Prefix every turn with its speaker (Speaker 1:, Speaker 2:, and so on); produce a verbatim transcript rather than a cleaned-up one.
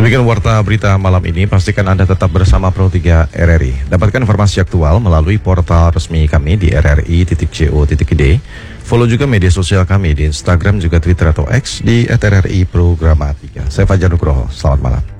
Speaker 1: Demikian warta berita malam ini. Pastikan Anda tetap bersama Pro tiga R R I. Dapatkan informasi aktual melalui portal resmi kami di r r i titik co titik i d. Follow juga media sosial kami di Instagram juga Twitter atau X di at r r i programa tiga. Saya Fajar Nugroho. Selamat malam.